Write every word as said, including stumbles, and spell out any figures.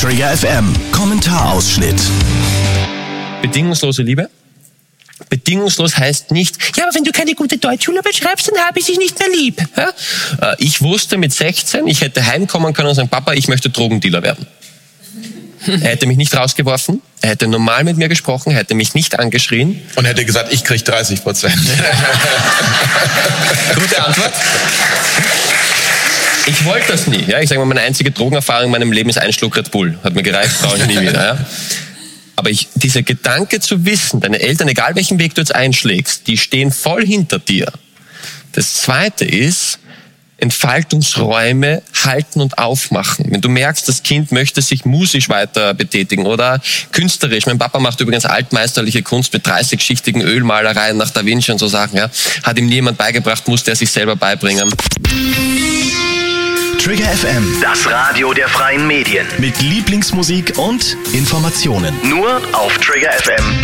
Trigger F M Kommentarausschnitt. Bedingungslose Liebe? Bedingungslos heißt nicht, ja, aber wenn du keine gute Deutschschularbeit schreibst, dann habe ich dich nicht mehr lieb. Ja? Ich wusste mit sechzehn, ich hätte heimkommen können und sagen, Papa, ich möchte Drogendealer werden. Er hätte mich nicht rausgeworfen, er hätte normal mit mir gesprochen, er hätte mich nicht angeschrien. Und hätte gesagt, ich krieg dreißig Prozent. Gute Antwort. Ich wollte das nie. Ja? Ich sage mal, meine einzige Drogenerfahrung in meinem Leben ist ein Schluck Red Bull. Hat mir gereicht, brauche ich nie wieder. Ja? Aber ich, dieser Gedanke zu wissen, deine Eltern, egal welchen Weg du jetzt einschlägst, die stehen voll hinter dir. Das Zweite ist, Entfaltungsräume halten und aufmachen. Wenn du merkst, das Kind möchte sich musisch weiter betätigen oder künstlerisch. Mein Papa macht übrigens altmeisterliche Kunst mit dreißigschichtigen Ölmalereien nach Da Vinci und so Sachen. Ja. Hat ihm niemand beigebracht, musste er sich selber beibringen. Trigger F M, Das Radio der freien Medien. mit Lieblingsmusik und Informationen. Nur auf trigger f m